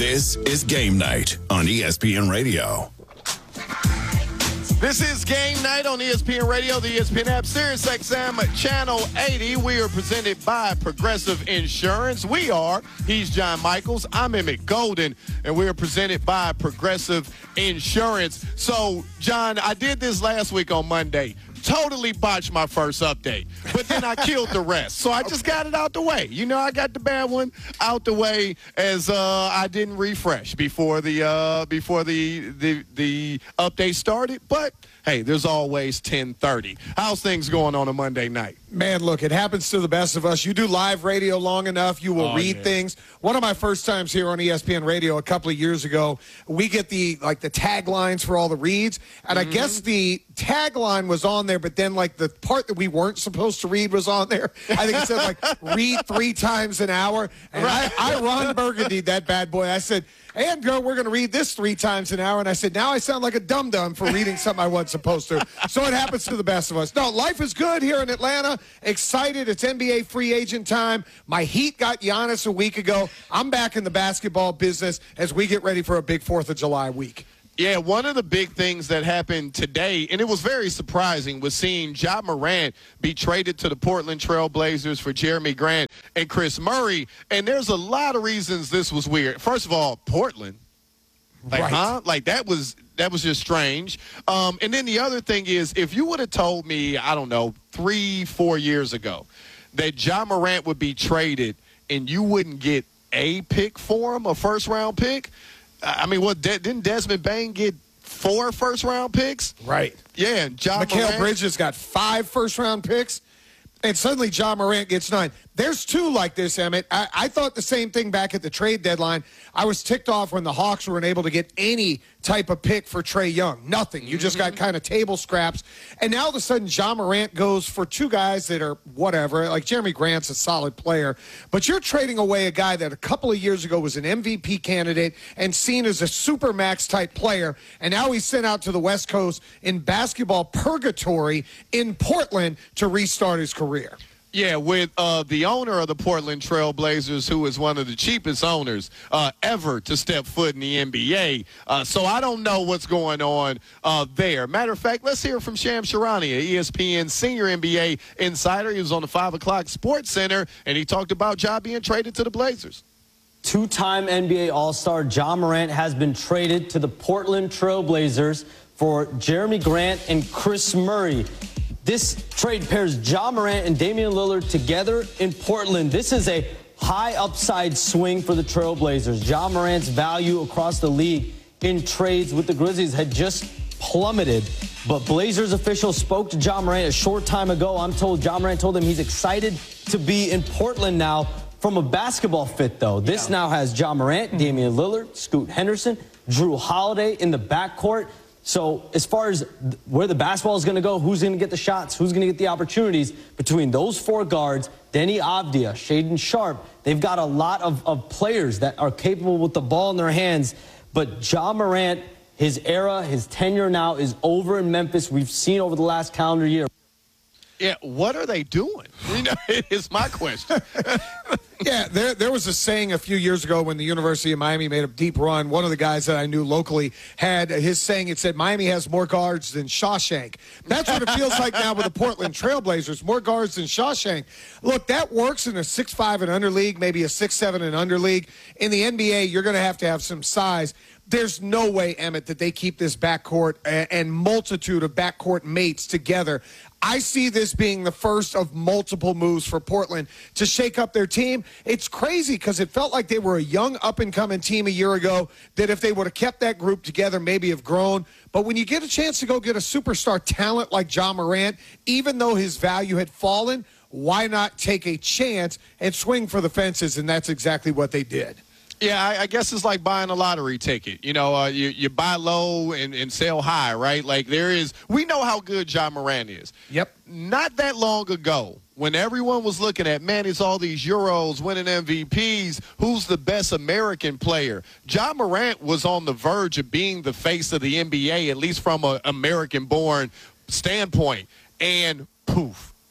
This is Game Night on ESPN Radio. This is Game Night on ESPN Radio, the ESPN app, Sirius XM Channel 80. We are presented by Progressive Insurance. He's John Michaels, I'm Emmett Golden, and we are presented by Progressive Insurance. So, John, I did this last week on Monday. Totally botched my first update, but then I killed the rest. So I just got it out the way. You know, I got the bad one out the way as I didn't refresh before the update started. But hey, there's always 10:30. How's things going on a Monday night? Man, look, it happens to the best of us. You do live radio long enough, you will read things. One of my first times here on ESPN Radio a couple of years ago, we get the taglines for all the reads, and I guess the tagline was on there, but then like the part that we weren't supposed to read was on there. I think it said like read 3 times an hour, and I Ron Burgundy that bad boy. I said, and we're going to read this 3 times an hour. And I said, now I sound like a dum-dum for reading something I wasn't supposed to. So it happens to the best of us. No, life is good here in Atlanta. Excited. It's NBA free agent time. My Heat got Giannis a week ago. I'm back in the basketball business as we get ready for a big 4th of July week. Yeah, one of the big things that happened today, and it was very surprising, was seeing Ja Morant be traded to the Portland Trail Blazers for Jeremy Grant and Chris Murray. And there's a lot of reasons this was weird. First of all, Portland. Like that was just strange. And then the other thing is, if you would have told me, I don't know, 3-4 years ago that Ja Morant would be traded and you wouldn't get a pick for him, a first-round pick, I mean, didn't Desmond Bain get 4 first-round picks? Right. Yeah, and Ja Mikal Bridges got 5 first-round picks, and suddenly Ja Morant gets 9. There's 2 like this, Emmett. I thought the same thing back at the trade deadline. I was ticked off when the Hawks weren't able to get any type of pick for Trae Young. Nothing. You just got kind of table scraps. And now all of a sudden, Ja Morant goes for 2 guys that are whatever. Like Jeremy Grant's a solid player. But you're trading away a guy that a couple of years ago was an MVP candidate and seen as a supermax type player. And now he's sent out to the West Coast in basketball purgatory in Portland to restart his career. Yeah, with the owner of the Portland Trail Blazers, who is one of the cheapest owners ever to step foot in the NBA. So I don't know what's going on there. Matter of fact, let's hear from Shams Charania, ESPN senior NBA insider. He was on the 5 o'clock Sports Center, and he talked about Ja being traded to the Blazers. 2-time NBA All-Star Ja Morant has been traded to the Portland Trail Blazers for Jeremy Grant and Chris Murray. This trade pairs Ja Morant and Damian Lillard together in Portland. This is a high upside swing for the Trail Blazers. Ja Morant's value across the league in trades with the Grizzlies had just plummeted. But Blazers officials spoke to Ja Morant a short time ago. I'm told Ja Morant told him he's excited to be in Portland now. From a basketball fit, though, this now has Ja Morant, Damian Lillard, Scoot Henderson, Drew Holiday in the backcourt. So as far as where the basketball is going to go, who's going to get the shots, who's going to get the opportunities between those 4 guards, Denny Avdia, Shaedon Sharpe, they've got a lot of players that are capable with the ball in their hands. But Ja Morant, his era, his tenure now is over in Memphis. We've seen over the last calendar year. Yeah, what are they doing? You know, is my question. Yeah, there was a saying a few years ago when the University of Miami made a deep run. One of the guys that I knew locally had his saying. It said, Miami has more guards than Shawshank. That's what it feels like now with the Portland Trail Blazers, more guards than Shawshank. Look, that works in a 6'5" and under league, maybe a 6'7" and under league. In the NBA, you're going to have some size. There's no way, Emmett, that they keep this backcourt and multitude of backcourt mates together. I see this being the first of multiple moves for Portland to shake up their team. It's crazy because it felt like they were a young up-and-coming team a year ago that if they would have kept that group together, maybe have grown. But when you get a chance to go get a superstar talent like Ja Morant, even though his value had fallen, why not take a chance and swing for the fences? And that's exactly what they did. Yeah, I guess it's like buying a lottery ticket. You know, you buy low and sell high, right? Like we know how good Ja Morant is. Yep. Not that long ago, when everyone was looking at, man, it's all these Euros winning MVPs, who's the best American player? Ja Morant was on the verge of being the face of the NBA, at least from an American-born standpoint. And poof.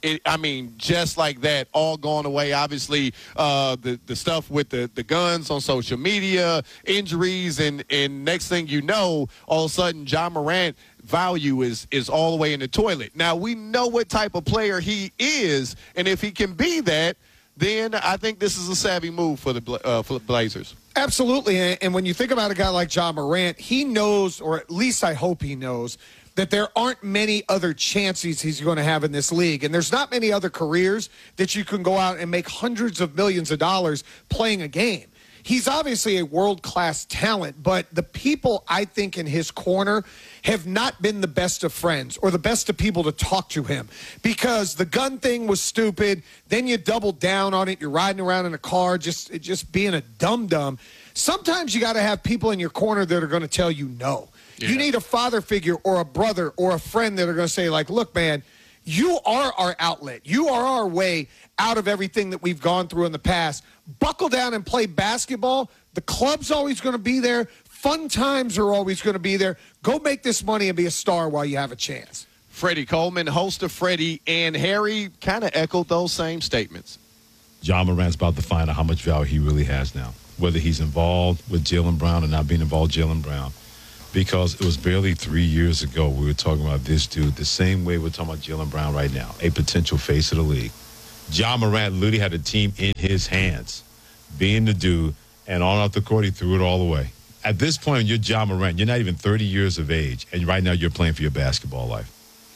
just like that, all going away. Obviously, the stuff with the guns on social media, injuries, and next thing you know, all of a sudden, Ja Morant value is all the way in the toilet. Now, we know what type of player he is, and if he can be that, then I think this is a savvy move for the Blazers. Absolutely. And when you think about a guy like Ja Morant, he knows, or at least I hope he knows, that there aren't many other chances he's going to have in this league. And there's not many other careers that you can go out and make hundreds of millions of dollars playing a game. He's obviously a world-class talent, but the people I think in his corner have not been the best of friends or the best of people to talk to him, because the gun thing was stupid. Then you double down on it. You're riding around in a car just being a dum-dum. Sometimes you got to have people in your corner that are going to tell you no. Yeah. You need a father figure or a brother or a friend that are going to say, like, look, man, you are our outlet. You are our way out of everything that we've gone through in the past. Buckle down and play basketball. The club's always going to be there. Fun times are always going to be there. Go make this money and be a star while you have a chance. Freddie Coleman, host of Freddie and Harry, kind of echoed those same statements. Ja Morant's about to find out how much value he really has now, whether he's involved with Jaylen Brown or not being involved with Jaylen Brown. Because it was barely 3 years ago we were talking about this dude the same way we're talking about Jaylen Brown right now, a potential face of the league. Ja Morant literally had a team in his hands, being the dude, and on off the court, he threw it all away. At this point, you're Ja Morant. You're not even 30 years of age, and right now you're playing for your basketball life.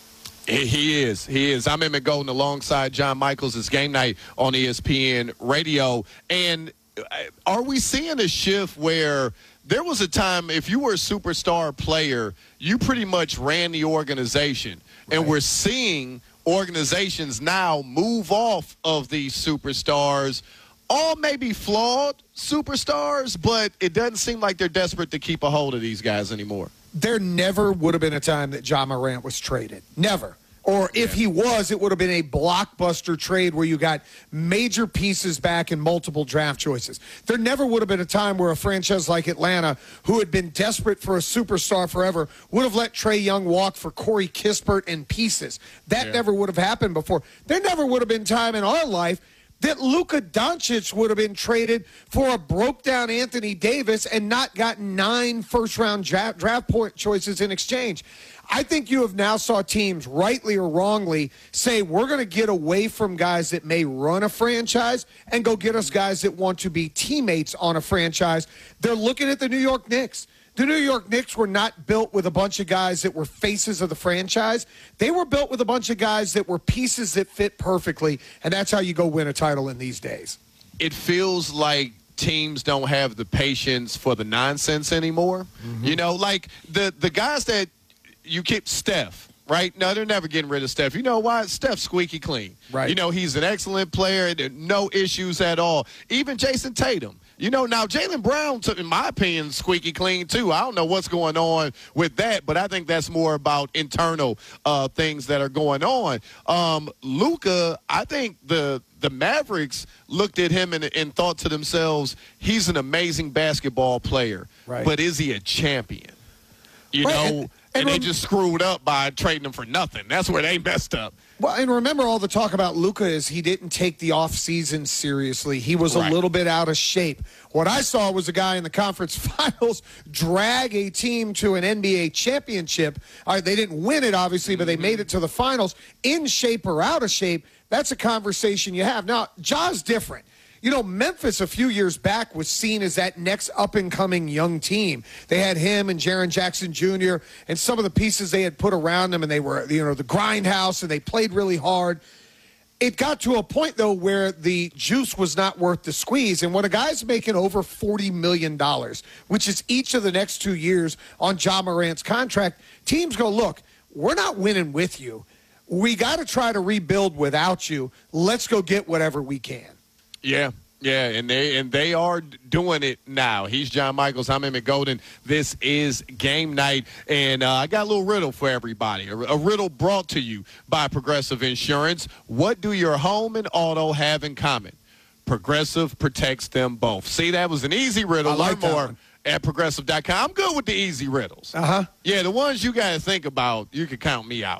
He is. I'm Emmett Golden alongside John Michaels. It's Game Night on ESPN Radio. And are we seeing a shift where there was a time if you were a superstar player, you pretty much ran the organization. Right. And we're seeing organizations now move off of these superstars, all maybe flawed superstars, but it doesn't seem like they're desperate to keep a hold of these guys anymore. There never would have been a time that Ja Morant was traded. Never. Or if he was, it would have been a blockbuster trade where you got major pieces back and multiple draft choices. There never would have been a time where a franchise like Atlanta, who had been desperate for a superstar forever, would have let Trae Young walk for Corey Kispert and pieces. That never would have happened before. There never would have been time in our life that Luka Doncic would have been traded for a broke-down Anthony Davis and not gotten 9 first-round draft point choices in exchange. I think you have now saw teams, rightly or wrongly, say we're going to get away from guys that may run a franchise and go get us guys that want to be teammates on a franchise. They're looking at the New York Knicks. The New York Knicks were not built with a bunch of guys that were faces of the franchise. They were built with a bunch of guys that were pieces that fit perfectly, and that's how you go win a title in these days. It feels like teams don't have the patience for the nonsense anymore. Mm-hmm. You know, like the guys that you keep, Steph, right? No, they're never getting rid of Steph. You know why? Steph's squeaky clean. Right. You know, he's an excellent player. No issues at all. Even Jason Tatum. You know, now Jaylen Brown, in my opinion, squeaky clean too. I don't know what's going on with that, but I think that's more about internal things that are going on. Luka, I think the Mavericks looked at him and thought to themselves, he's an amazing basketball player, right, but is he a champion? You know, and they just screwed up by trading him for nothing. That's where they messed up. Well, and remember, all the talk about Luka is he didn't take the offseason seriously. He was a little bit out of shape. What I saw was a guy in the conference finals drag a team to an NBA championship. They didn't win it, obviously, but they made it to the finals. In shape or out of shape, that's a conversation you have. Now, Ja's different. You know, Memphis a few years back was seen as that next up-and-coming young team. They had him and Jaren Jackson Jr. and some of the pieces they had put around them, and they were, you know, the grindhouse, and they played really hard. It got to a point, though, where the juice was not worth the squeeze. And when a guy's making over $40 million, which is each of the next 2 years on Ja Morant's contract, teams go, look, we're not winning with you. We got to try to rebuild without you. Let's go get whatever we can. Yeah, and they are doing it now. He's John Michaels. I'm Emmett Golden. This is Game Night, and I got a little riddle for everybody. A riddle brought to you by Progressive Insurance. What do your home and auto have in common? Progressive protects them both. See, that was an easy riddle. Learn more at Progressive.com. I'm good with the easy riddles. Yeah, the ones you got to think about, you can count me out.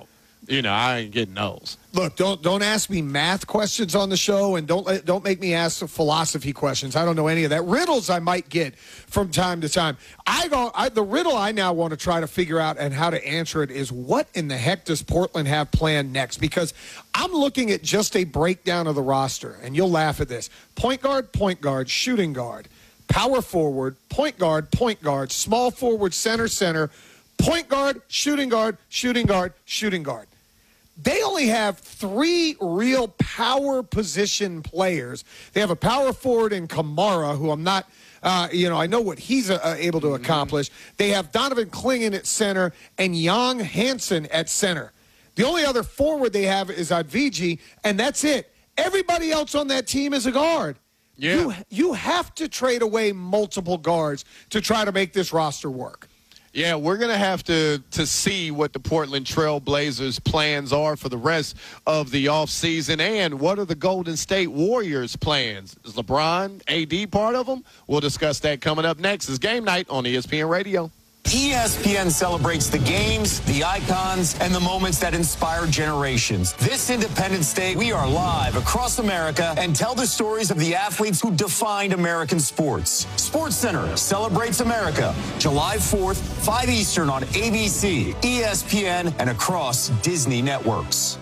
I ain't getting those. Look, don't ask me math questions on the show, and don't make me ask philosophy questions. I don't know any of that. Riddles I might get from time to time. The riddle I now want to try to figure out and how to answer it is, what in the heck does Portland have planned next? Because I'm looking at just a breakdown of the roster, and you'll laugh at this. Point guard, shooting guard, power forward, point guard, small forward, center, point guard, shooting guard, shooting guard. They only have 3 real power position players. They have a power forward in Kamara, who I'm not, I know what he's able to accomplish. They have Donovan Clingan at center and Jan Hansen at center. The only other forward they have is Adviji, and that's it. Everybody else on that team is a guard. Yeah. You have to trade away multiple guards to try to make this roster work. Yeah, we're going to have to see what the Portland Trail Blazers' plans are for the rest of the offseason, and what are the Golden State Warriors' plans. Is LeBron, AD part of them? We'll discuss that coming up next. It's Game Night on ESPN Radio. ESPN celebrates the games, the icons, and the moments that inspire generations. This Independence Day, we are live across America and tell the stories of the athletes who defined American sports. SportsCenter celebrates America, July 4th, 5 Eastern on ABC, ESPN, and across Disney networks.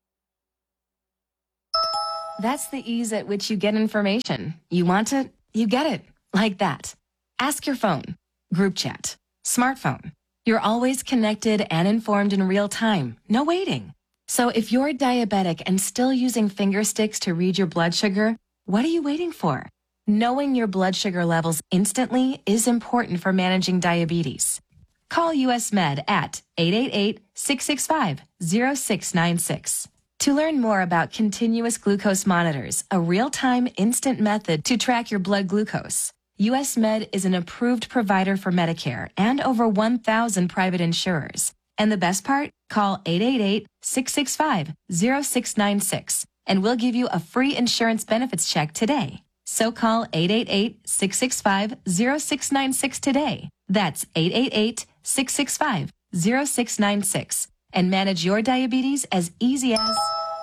That's the ease at which you get information. You want it, you get it. Like that. Ask your phone. Group chat. Smartphone. You're always connected and informed in real time. No waiting. So if you're diabetic and still using finger sticks to read your blood sugar, what are you waiting for? Knowing your blood sugar levels instantly is important for managing diabetes. Call US Med at 888-665-0696. To learn more about continuous glucose monitors, a real-time instant method to track your blood glucose, US Med is an approved provider for Medicare and over 1,000 private insurers. And the best part? Call 888-665-0696 and we'll give you a free insurance benefits check today. So call 888-665-0696 today. That's 888-665-0696 and manage your diabetes as easy as...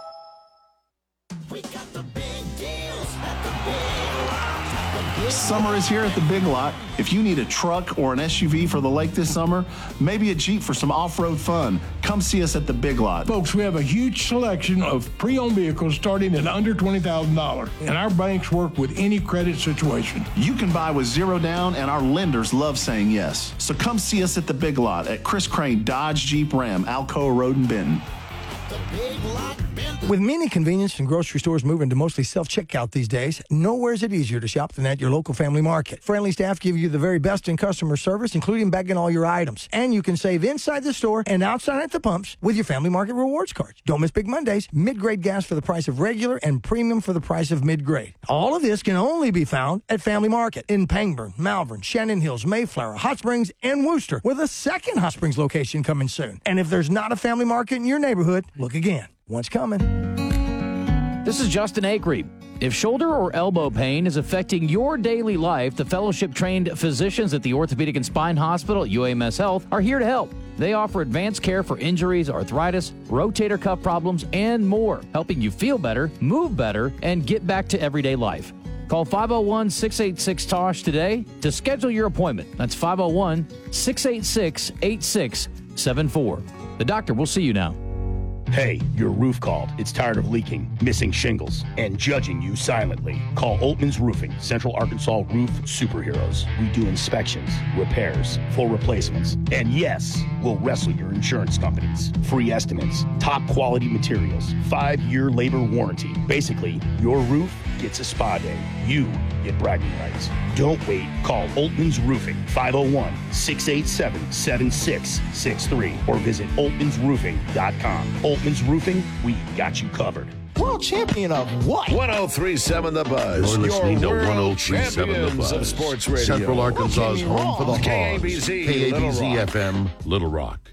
We got the big deals at the Big Lot. Summer is here at the Big Lot. If you need a truck or an SUV for the lake this summer, maybe a Jeep for some off-road fun, come see us at the Big Lot. Folks, we have a huge selection of pre-owned vehicles starting at under $20,000, and our banks work with any credit situation. You can buy with zero down, and our lenders love saying yes. So come see us at the Big Lot at Chris Crane Dodge Jeep Ram, Alcoa Road in Benton. With many convenience and grocery stores moving to mostly self-checkout these days, nowhere is it easier to shop than at your local Family Market. Friendly staff give you the very best in customer service, including bagging all your items. And you can save inside the store and outside at the pumps with your Family Market rewards cards. Don't miss Big Mondays. Mid-grade gas for the price of regular and premium for the price of mid-grade. All of this can only be found at Family Market in Pangburn, Malvern, Shannon Hills, Mayflower, Hot Springs, and Worcester, with a second Hot Springs location coming soon. And if there's not a Family Market in your neighborhood, look again. One's coming. This is Justin Acree. If shoulder or elbow pain is affecting your daily life, the fellowship-trained physicians at the Orthopedic and Spine Hospital at UAMS Health are here to help. They offer advanced care for injuries, arthritis, rotator cuff problems, and more, helping you feel better, move better, and get back to everyday life. Call 501-686-TOSH today to schedule your appointment. That's 501-686-8674. The doctor will see you now. Hey, your roof called. It's tired of leaking, missing shingles, and judging you silently. Call Oltman's Roofing, Central Arkansas roof superheroes. We do inspections, repairs, full replacements, and yes, we'll wrestle your insurance companies. Free estimates, top quality materials, 5-year labor warranty. Basically, your roof gets a spa day. You get bragging rights. Don't wait. Call Oltman's Roofing, 501-687-7663, or visit oltmansroofing.com. Oltman's Roofing, we got you covered. World champion of what? 103.7 The Buzz. You're listening to Your 103.7 The Buzz. of Sports Radio. Central Arkansas's home for the Hogs. KABZ, KABZ FM, Little Rock.